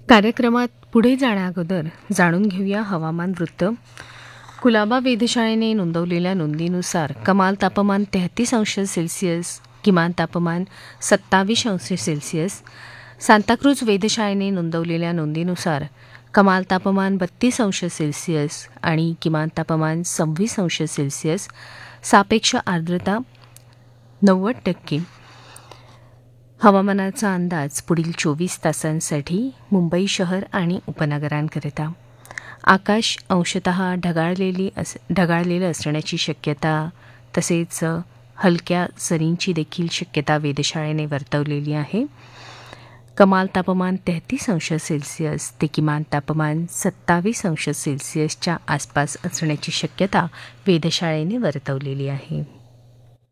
कार्यक्रमात पुढे जाण्याअगोदर जाणून घेऊया हवामान वृत्त. कुलाबा वेधशाळेने नोंदवलेल्या नोंदीनुसार कमाल तापमान 33°C, किमान तापमान 27°C. सांताक्रूज वेधशाळेने नोंदवलेल्या नोंदीनुसार कमाल तापमान 32°C आणि किमान तापमान 26°C. सापेक्ष आर्द्रता 90%. हवामानाचा अंदाज पुढील 24 तासांसाठी मुंबई शहर आणि उपनगरांकरिता. आकाश अंशतः ढगाळलेलं असण्याची शक्यता तसेच हलक्या सरींची देखील शक्यता वेधशाळेने वर्तवलेली आहे. कमाल तापमान 33°C ते किमान तापमान 27°C आसपास असण्याची शक्यता वेधशाळेने वर्तवलेली आहे.